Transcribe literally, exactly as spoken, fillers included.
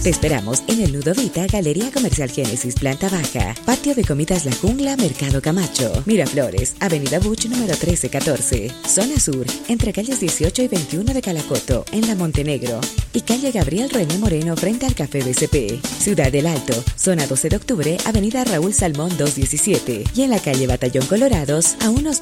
Te esperamos en el Ludovita, Galería Comercial Génesis, planta baja. Patio de Comidas La Jungla, Mercado Camacho. Miraflores, Avenida Buch, número trece catorce. Zona Sur, entre calles dieciocho y veintiuno de Calacoto, en La Montenegro. Y calle Gabriel René Moreno, frente al Café B C P. Ciudad del Alto, zona doce de octubre, Avenida Raúl Salmón doscientos diecisiete. Y en la calle Batallón Colorados, a unos